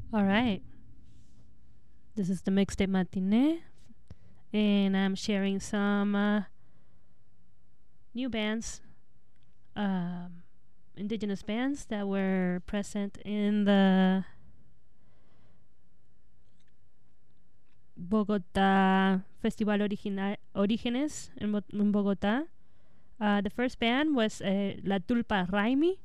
All right. This is the Mixtape Matinee, and I'm sharing some new bands, um, indigenous bands that were present in the Bogota Festival Orígenes in Bogota. The first band was La Tulpa Raimi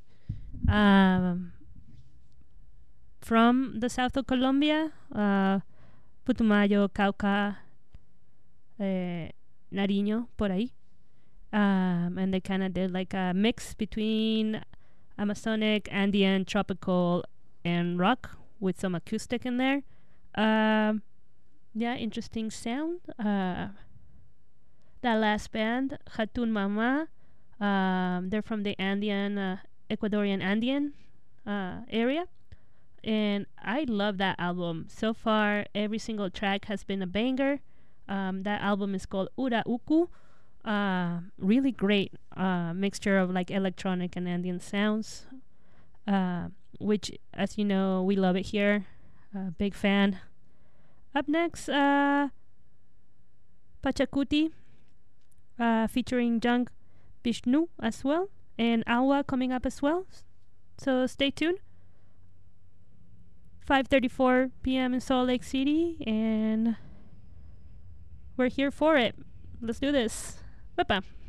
from the south of Colombia, Putumayo, Cauca, Nariño, por ahí. And they kind of did like a mix between Amazonic, Andean, tropical, and rock with some acoustic in there. Um, yeah, interesting sound. That last band, Hatun Mama, they're from the Andean, Ecuadorian Andean area. And I love that album. So far, every single track has been a banger. That album is called Ura Uku. Really great mixture of like electronic and Andean sounds, uh, which, as you know, we love it here. Big fan. Up next, Pachacuti, featuring Jung Bishnu as well, and Awa coming up as well. So stay tuned. 5:34 p.m. in Salt Lake City, and we're here for it. Let's do this. Bye bye.